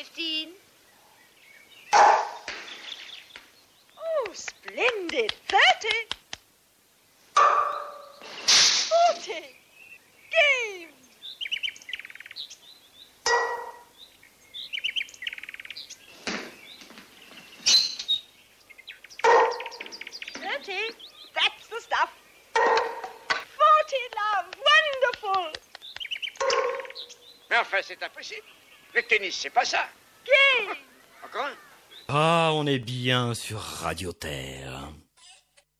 15. Oh, splendid. 30. 40. Game. 30. That's the stuff. 40, love. Wonderful. Mais enfin, c'est impossible. Le tennis, c'est pas ça. Game. Encore un? Ah, on est bien sur Radio Terre.